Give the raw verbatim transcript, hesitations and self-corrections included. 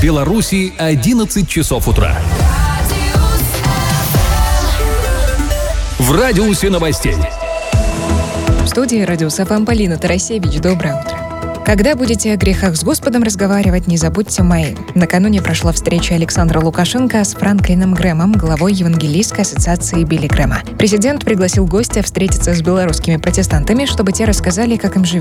В Беларуси одиннадцать часов утра. В радиусе новостей. В студии «Радиус эф эм» Полина Тарасевич. Доброе утро. Когда будете о грехах с Господом разговаривать, не забудьте мои. Накануне прошла встреча Александра Лукашенко с Франклином Грэмом, главой Евангелийской ассоциации Билли Грэма. Президент пригласил гостя встретиться с белорусскими протестантами, чтобы те рассказали, как им живется